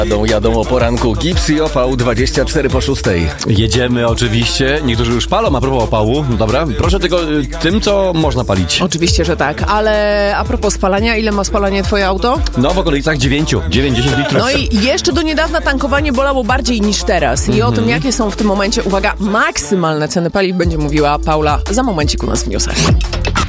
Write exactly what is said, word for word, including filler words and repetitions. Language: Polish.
Jadą, jadą o poranku. Gips i opał dwadzieścia cztery po szóstej. Jedziemy oczywiście. Niektórzy już palą, a propos opału. No dobra, proszę tylko y, tym, co można palić. Oczywiście, że tak, ale a propos spalania, ile ma spalanie twoje auto? No w okolicach dziewięciu, dziewięćdziesiąt litrów. No i jeszcze do niedawna tankowanie bolało bardziej niż teraz. I o tym, jakie są w tym momencie, uwaga, maksymalne ceny paliw będzie mówiła Paula za momencik u nas w newsach.